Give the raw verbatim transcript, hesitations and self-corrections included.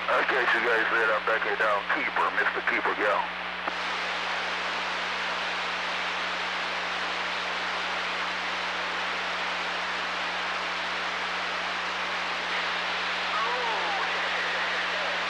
I got you guys later. I'm back at down Keeper,